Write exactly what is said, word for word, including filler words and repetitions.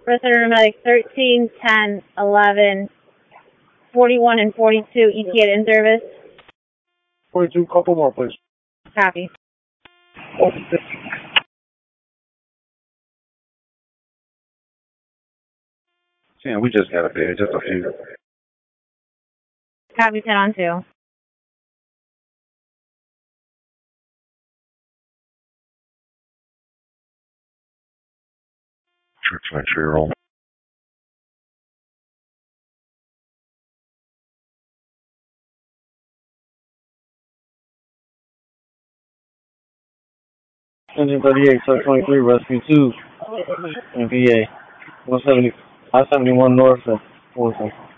First Paramedic thirteen, ten, eleven, forty-one, and forty-two, E T A in service. forty-two, couple more, please. Copy. Yeah, we just got a bid, just a few. Copy, ten on two. Church like zero. Engine thirty-eight, Sub twenty-three, Rescue two, M P A, one seventy, I seventy-one North, and Fulton.